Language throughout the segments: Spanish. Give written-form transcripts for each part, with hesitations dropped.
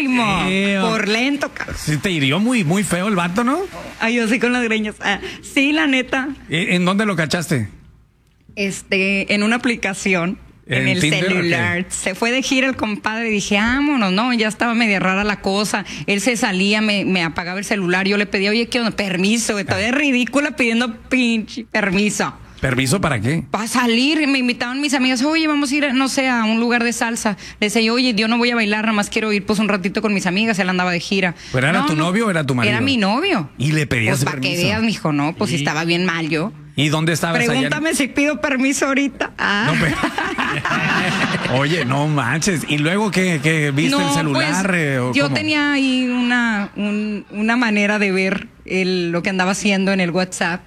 durísimo. Por lento, cabrón. Sí, te hirió muy, muy feo el vato, ¿no? Ay, yo sí con las greñas. Sí, la neta. ¿En dónde lo cachaste? En una aplicación. En el Tinder, celular. Okay. Se fue de gira el compadre y dije, vámonos, no, ya estaba media rara la cosa. Él se salía, me apagaba el celular. Yo le pedía, oye, ¿qué onda? Permiso, güey. Todavía ridícula pidiendo pinche permiso. ¿Permiso para qué? Para salir, me invitaban mis amigas, oye, vamos a ir, no sé, a un lugar de salsa. Le decía yo, oye, yo no voy a bailar, nada más quiero ir pues un ratito con mis amigas. Él andaba de gira. ¿Pero era tu novio o era tu marido? Era mi novio. ¿Y le pedías pues, permiso? Para que veas, mijo, no, pues si estaba bien mal yo. ¿Y dónde estabas? Pregúntame si pido permiso ahorita. No, oye, no manches. ¿Y luego qué viste el celular? Pues, yo tenía ahí una manera de ver lo que andaba haciendo en el WhatsApp.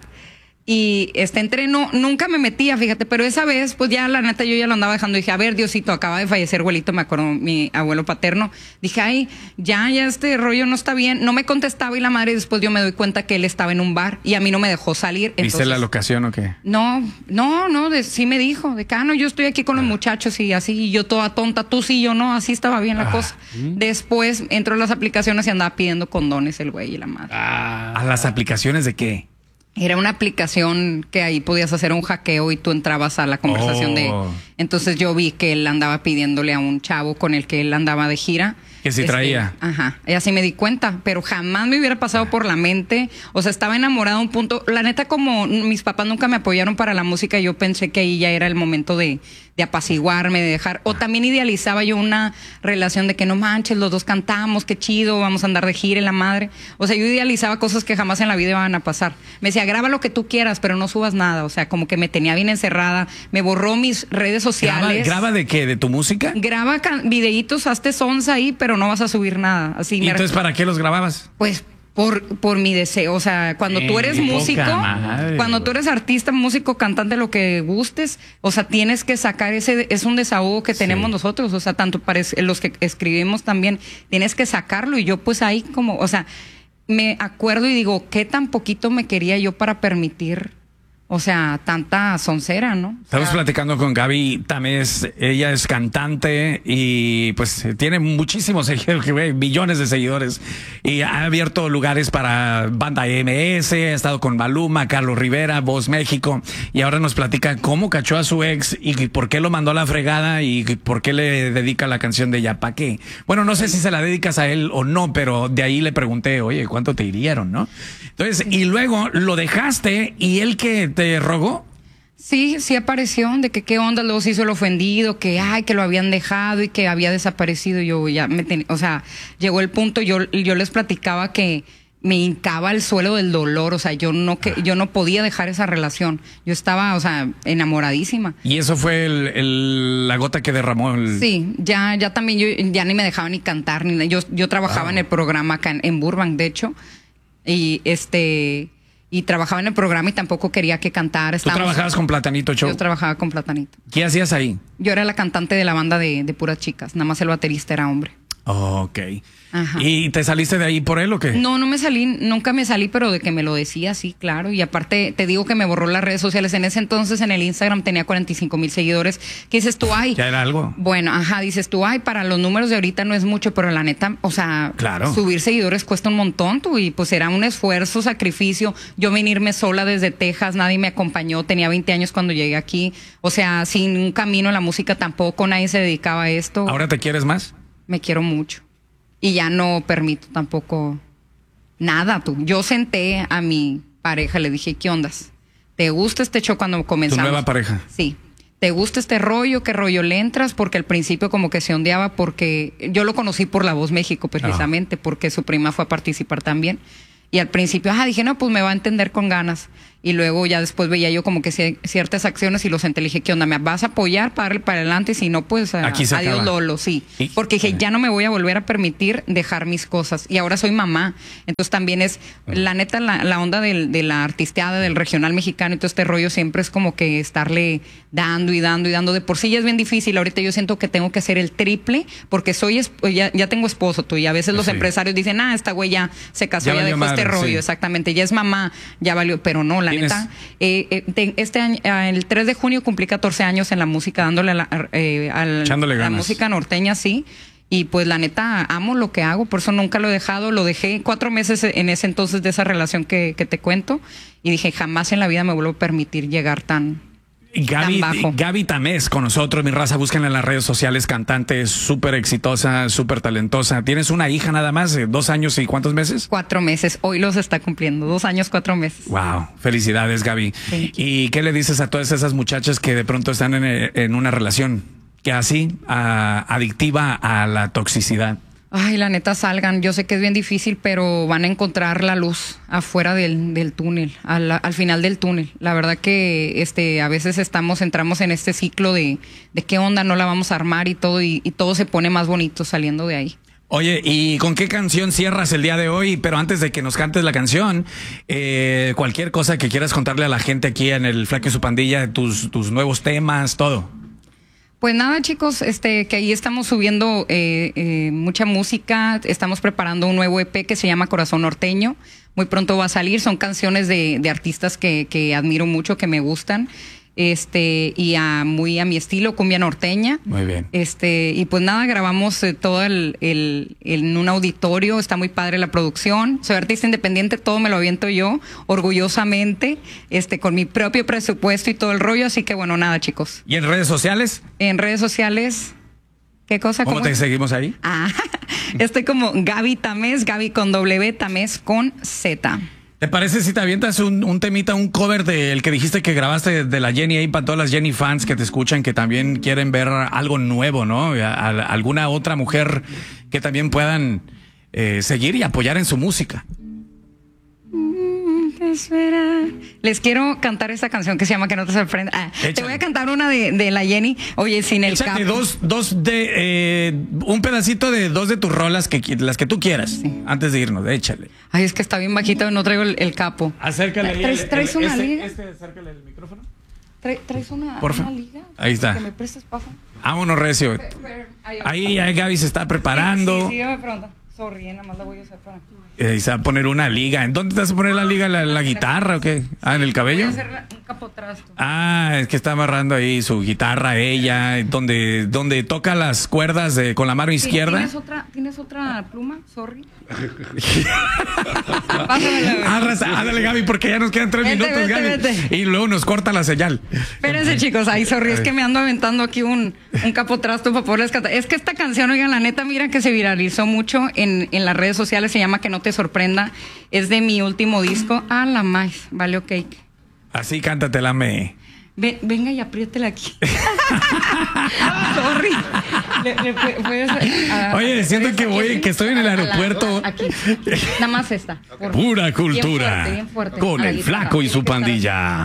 Y nunca me metía, fíjate, pero esa vez, pues ya la neta yo ya lo andaba dejando. Dije, a ver, Diosito, acaba de fallecer abuelito, me acuerdo, mi abuelo paterno. Dije, ay, ya este rollo no está bien. No me contestaba y la madre, después yo me doy cuenta que él estaba en un bar y a mí no me dejó salir. ¿Viste entonces, la locación o qué? No, sí me dijo, de que, no, yo estoy aquí con los muchachos y así, y yo toda tonta, tú sí, yo no, así estaba bien la cosa. Después entró a las aplicaciones y andaba pidiendo condones el güey y la madre. ¿A las aplicaciones de qué? Era una aplicación que ahí podías hacer un hackeo y tú entrabas a la conversación de... Entonces yo vi que él andaba pidiéndole a un chavo con el que él andaba de gira. Que sí traía. Ajá, y así me di cuenta, pero jamás me hubiera pasado por la mente. O sea, estaba enamorada a un punto. La neta, como mis papás nunca me apoyaron para la música, yo pensé que ahí ya era el momento de apaciguarme, de dejar. O también idealizaba yo una relación de que no manches, los dos cantamos, qué chido, vamos a andar de gira y la madre. O sea, yo idealizaba cosas que jamás en la vida iban a pasar. Me decía, graba lo que tú quieras, pero no subas nada. O sea, como que me tenía bien encerrada. Me borró mis redes sociales. ¿Graba de qué? ¿De tu música? Graba videitos, hazte sons ahí, pero no vas a subir nada. Así. ¿Y entonces para qué los grababas? Pues por mi deseo. O sea, cuando tú eres músico, cuando tú eres artista, músico, cantante, lo que gustes, o sea, tienes que sacar es un desahogo que tenemos nosotros. O sea, tanto para los que escribimos también, tienes que sacarlo. Y yo pues ahí como, o sea, me acuerdo y digo, ¿qué tan poquito me quería yo para permitir? O sea, tanta soncera, ¿no? Estamos platicando con Gaby Tamés. Ella es cantante y pues tiene muchísimos seguidores, billones de seguidores. Y ha abierto lugares para Banda MS, ha estado con Maluma, Carlos Rivera, Voz México. Y ahora nos platica cómo cachó a su ex y por qué lo mandó a la fregada y por qué le dedica la canción de Ya Pa' Qué. Bueno, no sé si se la dedicas a él o no, pero de ahí le pregunté, oye, ¿cuánto te hirieron, no? Entonces, y luego lo dejaste y él que te rogó. Sí apareció, de que qué onda, luego se hizo el ofendido, que que lo habían dejado y que había desaparecido. Yo ya o sea, llegó el punto, yo les platicaba que me hincaba al suelo del dolor, o sea, yo no podía dejar esa relación. Yo estaba, o sea, enamoradísima. Y eso fue la gota que derramó Sí, ya también yo ya ni me dejaba ni cantar, ni yo trabajaba en el programa acá en Burbank, de hecho. Y trabajaba en el programa y tampoco quería que cantara. ¿Tú trabajabas con Platanito Show? Yo trabajaba con Platanito. ¿Qué hacías ahí? Yo era la cantante de la banda de puras chicas, nada más el baterista era hombre. Ok. Ajá. ¿Y te saliste de ahí por él o qué? No me salí, nunca me salí, pero de que me lo decía, sí, claro. Y aparte, te digo que me borró las redes sociales. En ese entonces, en el Instagram tenía 45,000 seguidores. ¿Qué dices tú? ¿Ya era algo? Bueno, dices tú, para los números de ahorita no es mucho, pero la neta, o sea, claro, subir seguidores cuesta un montón, y pues era un esfuerzo, sacrificio. Yo venirme sola desde Texas, nadie me acompañó, tenía 20 años cuando llegué aquí. O sea, sin un camino en la música tampoco, nadie se dedicaba a esto. ¿Ahora te quieres más? Me quiero mucho. Y ya no permito tampoco nada, tú. Yo senté a mi pareja, le dije, ¿qué ondas? ¿Te gusta este show cuando comenzamos? ¿Tu nueva pareja? Sí. ¿Te gusta este rollo? ¿Qué rollo le entras? Porque al principio como que se ondeaba porque yo lo conocí por La Voz México precisamente, porque su prima fue a participar también. Y al principio, dije, no, pues me va a entender con ganas. Y luego ya después veía yo como que ciertas acciones y lo senté. Le dije, ¿qué onda? ¿Me vas a apoyar para darle para adelante? Y si no, pues adiós acaba. Lolo, sí. Porque dije, ya no me voy a volver a permitir dejar mis cosas. Y ahora soy mamá. Entonces también es, la neta, la onda de la artisteada, del regional mexicano y todo este rollo siempre es como que estarle dando y dando y dando. De por sí ya es bien difícil. Ahorita yo siento que tengo que hacer el triple porque ya tengo esposo, tú. Y a veces los empresarios dicen, esta güey ya se casó, ya dejó este rollo. Exactamente. Ya es mamá, ya valió. Pero no, la neta, este año, el 3 de junio cumplí 14 años en la música, dándole a la música norteña, sí. Y pues la neta, amo lo que hago, por eso nunca lo he dejado. Lo dejé 4 meses en ese entonces de esa relación que te cuento. Y dije, jamás en la vida me vuelvo a permitir llegar tan bajo. Gaby Tamés con nosotros, mi raza, búsquenla en las redes sociales, cantante súper exitosa, súper talentosa. ¿Tienes una hija nada más de 2 años y cuántos meses? 4 meses, hoy los está cumpliendo, 2 años, 4 meses. Wow, felicidades, Gaby. ¿Y qué le dices a todas esas muchachas que de pronto están en una relación que así, adictiva a la toxicidad? Ay, la neta, salgan. Yo sé que es bien difícil, pero van a encontrar la luz afuera del túnel, al final del túnel. La verdad que a veces entramos en este ciclo de qué onda, no la vamos a armar y todo se pone más bonito saliendo de ahí. Oye, ¿y con qué canción cierras el día de hoy? Pero antes de que nos cantes la canción, cualquier cosa que quieras contarle a la gente aquí en el Flaco y su Pandilla, tus nuevos temas, todo. Pues nada, chicos, que ahí estamos subiendo mucha música, estamos preparando un nuevo EP que se llama Corazón Norteño, muy pronto va a salir, son canciones de artistas que admiro mucho, que me gustan, y muy a mi estilo, cumbia norteña. Muy bien. Y pues nada, grabamos todo en un auditorio, está muy padre la producción. Soy artista independiente, todo me lo aviento yo, orgullosamente, con mi propio presupuesto y todo el rollo, así que bueno, nada, chicos. ¿Y en redes sociales? En redes sociales, ¿qué cosa? ¿Cómo te seguimos ahí? Estoy como Gaby Tamés, Gaby con W, Tamés con Z. ¿Te parece si te avientas un temita, un cover del que dijiste que grabaste de la Jenny ahí para todas las Jenny fans que te escuchan, que también quieren ver algo nuevo, ¿no? Alguna otra mujer que también puedan seguir y apoyar en su música. Les quiero cantar esta canción que se llama Que no te sorprenda. Te voy a cantar una de la Jenny. Oye, sin el capo. Un pedacito de 2 de tus rolas, las que tú quieras, sí. Antes de irnos, échale. Ay, es que está bien bajito, no traigo el capo. Acércale. ¿Traes una liga? Acércale el micrófono. ¿Traes una liga? Ahí está. Que me prestes, paso. Vámonos, recio. Ahí Gaby se está preparando. Sí, me pregunta. Sorry, nada más la voy a usar para... se va a poner una liga. ¿En dónde te vas a poner la liga? ¿La guitarra o qué? ¿En el cabello? Voy a hacer un capotrasto. Es que está amarrando ahí su guitarra ella, donde toca las cuerdas con la mano izquierda. ¿Tienes otra pluma? Sorry. Ándale, Gaby, porque ya nos quedan 3 minutos, Gaby. Vete. Y luego nos corta la señal. Espérense, chicos. Sorry, es que me ando aventando aquí un capotrasto para poderles cantar. Es que esta canción, oigan, la neta, mira que se viralizó mucho en las redes sociales. Se llama Que no te sorprenda. Es de mi último disco. La más. Vale, cake. Así cántatela, venga y apriétela aquí. Sorry. Oye, siento que estoy en el aeropuerto. Aquí. Nada más esta. Pura cultura. Bien fuerte. Con el Flaco y su Pandilla.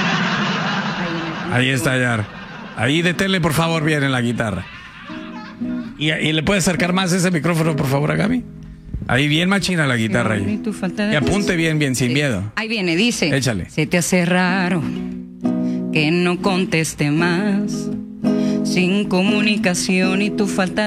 Ahí está, ya. Ahí deténle, por favor, bien en la guitarra. ¿Y le puedes acercar más ese micrófono, por favor, a Gaby? Ahí bien machina la guitarra. Ahí. Y apunte bien, sin miedo. Ahí viene, dice. Échale. Se te hace raro que no conteste más, sin comunicación y tu falta